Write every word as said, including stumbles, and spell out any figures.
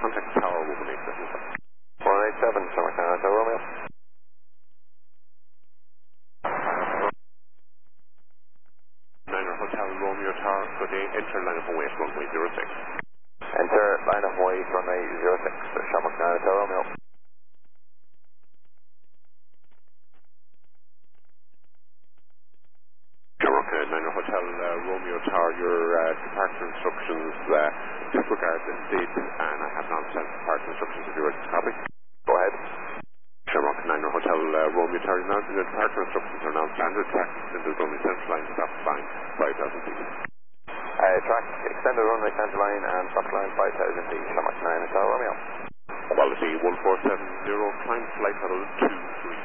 contact tower one eight seven. one eight seven, Shamrock nine Hotel Romeo. Niner Hotel Romeo Tower, good day, enter line of Hawaii runway zero six. Enter line of Hawaii runway zero six, Shamrock nine Hotel Romeo. Shamrock Niner Hotel uh, Romeo Tower, your uh, departure instructions uh, disregard this date, and I have non-standard departure instructions if you're ready to copy. Go ahead. Shamrock Niner Hotel uh, Romeo Tower, your departure instructions are non-standard. Track extended runway central line, stop line five thousand feet. Uh, track extended runway center line and stop line five thousand feet, Shamrock nine Hotel Romeo. Quality one four seven zero, climb flight level two three.